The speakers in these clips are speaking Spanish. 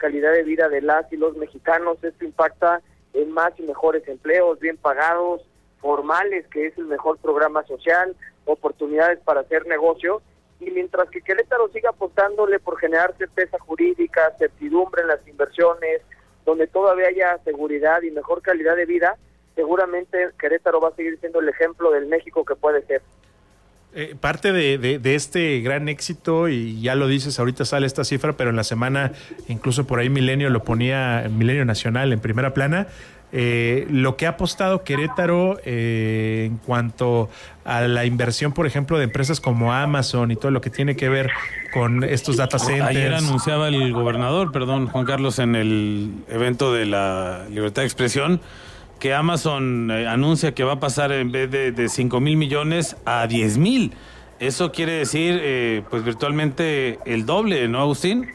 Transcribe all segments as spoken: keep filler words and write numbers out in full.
calidad de vida de las y los mexicanos. Esto impacta en más y mejores empleos, bien pagados, formales, que es el mejor programa social, oportunidades para hacer negocio, y mientras que Querétaro siga apostándole por generar certeza jurídica, certidumbre en las inversiones, donde todavía haya seguridad y mejor calidad de vida, seguramente Querétaro va a seguir siendo el ejemplo del México que puede ser. Eh, parte de, de, de este gran éxito, y ya lo dices, ahorita sale esta cifra, pero en la semana incluso por ahí Milenio lo ponía, Milenio Nacional en primera plana, eh, lo que ha apostado Querétaro eh, en cuanto a la inversión, por ejemplo, de empresas como Amazon y todo lo que tiene que ver con estos data centers. Ayer anunciaba el gobernador, perdón, Juan Carlos, en el evento de la libertad de expresión, que Amazon eh, anuncia que va a pasar en vez de, de cinco mil millones a diez mil. Eso quiere decir, eh, pues virtualmente el doble, ¿no, Agustín?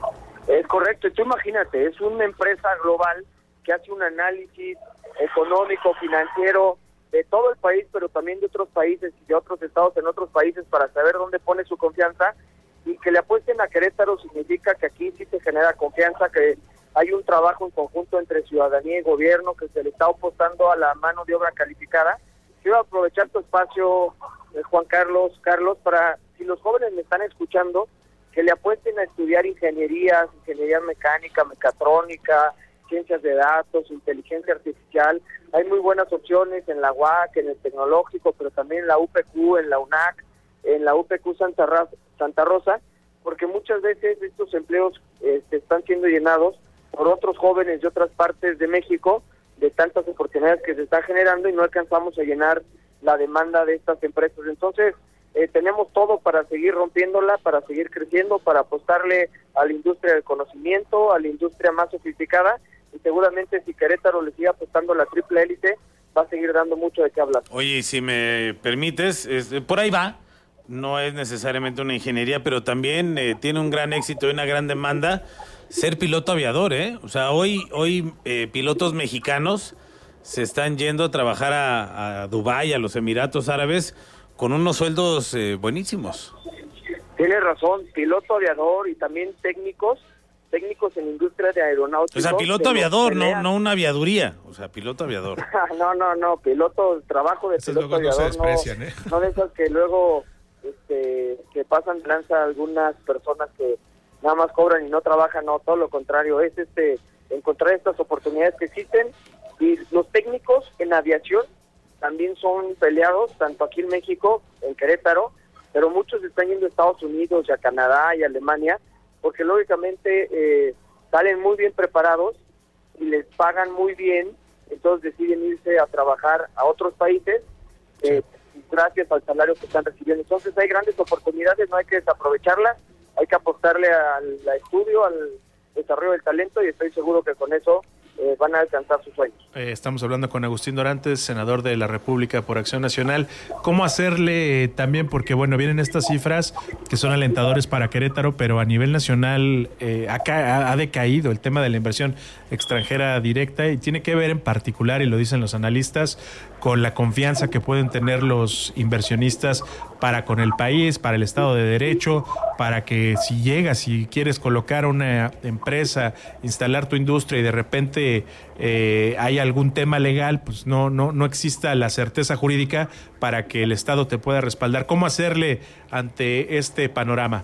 Es correcto. Tú imagínate, es una empresa global que hace un análisis económico, financiero de todo el país, pero también de otros países y de otros estados en otros países para saber dónde pone su confianza, y que le apuesten a Querétaro significa que aquí sí se genera confianza, que hay un trabajo en conjunto entre ciudadanía y gobierno, que se le está apostando a la mano de obra calificada. Quiero aprovechar tu espacio, eh, Juan Carlos, Carlos, para, si los jóvenes me están escuchando, que le apuesten a estudiar ingenierías, ingeniería mecánica, mecatrónica, ciencias de datos, inteligencia artificial. Hay muy buenas opciones en la U A C, en el Tecnológico, pero también en la U P Q, en la U N A C, en la U P Q Santa, Ra- Santa Rosa, porque muchas veces estos empleos este, están siendo llenados por otros jóvenes de otras partes de México, de tantas oportunidades que se están generando, y no alcanzamos a llenar la demanda de estas empresas. Entonces, eh, tenemos todo para seguir rompiéndola, para seguir creciendo, para apostarle a la industria del conocimiento, a la industria más sofisticada, y seguramente si Querétaro le sigue apostando a la triple élite, va a seguir dando mucho de qué hablar. Oye, si me permites, es, por ahí va, no es necesariamente una ingeniería, pero también eh, tiene un gran éxito y una gran demanda ser piloto aviador, ¿eh? O sea, hoy, hoy eh, pilotos mexicanos se están yendo a trabajar a, a Dubái, a los Emiratos Árabes, con unos sueldos eh, buenísimos. Tienes razón, piloto aviador y también técnicos, técnicos en industria de aeronáutica. O sea, piloto aviador, no, no una aviaduría, o sea, piloto aviador. no, no, no, piloto, trabajo de Esos piloto luego aviador, no se desprecian, ¿eh? no de esas que luego este, que pasan de lanza a algunas personas que nada más cobran y no trabajan, no, todo lo contrario, es este encontrar estas oportunidades que existen, y los técnicos en aviación también son peleados, tanto aquí en México, en Querétaro, pero muchos están yendo a Estados Unidos y a Canadá y a Alemania, porque lógicamente eh, salen muy bien preparados y les pagan muy bien, entonces deciden irse a trabajar a otros países, eh, sí. gracias al salario que están recibiendo. Entonces hay grandes oportunidades, no hay que desaprovecharlas, hay que apostarle al, al estudio, al desarrollo del talento, y estoy seguro que con eso eh, van a alcanzar sus sueños. Eh, estamos hablando con Agustín Dorantes, senador de la República por Acción Nacional. ¿Cómo hacerle también? Porque, bueno, vienen estas cifras que son alentadores para Querétaro, pero a nivel nacional eh, acá ha decaído el tema de la inversión extranjera directa, y tiene que ver en particular, y lo dicen los analistas, con la confianza que pueden tener los inversionistas para con el país, para el Estado de Derecho, para que si llegas, si quieres colocar una empresa, instalar tu industria y de repente eh, hay algún tema legal, pues no, no, no exista la certeza jurídica para que el Estado te pueda respaldar. ¿Cómo hacerle ante este panorama?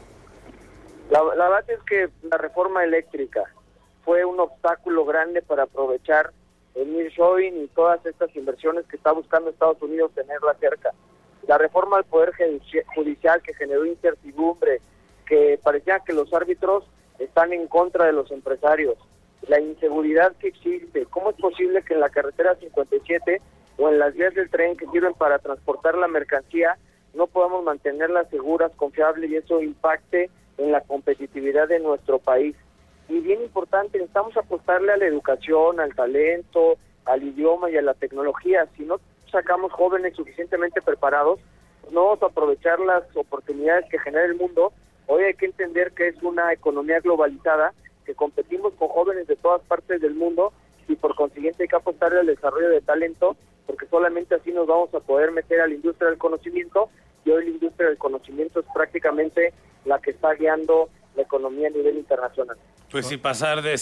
La, la verdad es que la reforma eléctrica fue un obstáculo grande para aprovechar el nearshoring y todas estas inversiones que está buscando Estados Unidos tenerla cerca. La reforma al Poder Judicial, que generó incertidumbre, que parecía que los árbitros están en contra de los empresarios, la inseguridad que existe. ¿Cómo es posible que en la carretera cincuenta y siete o en las vías del tren que sirven para transportar la mercancía no podamos mantenerlas seguras, confiables, y eso impacte en la competitividad de nuestro país? Y bien importante, necesitamos apostarle a la educación, al talento, al idioma y a la tecnología. Si no sacamos jóvenes suficientemente preparados, no vamos a aprovechar las oportunidades que genera el mundo. Hoy hay que entender que es una economía globalizada, que competimos con jóvenes de todas partes del mundo, y por consiguiente hay que apostarle al desarrollo de talento, porque solamente así nos vamos a poder meter a la industria del conocimiento, y hoy la industria del conocimiento es prácticamente la que está guiando la economía a nivel internacional. Pues si pasar de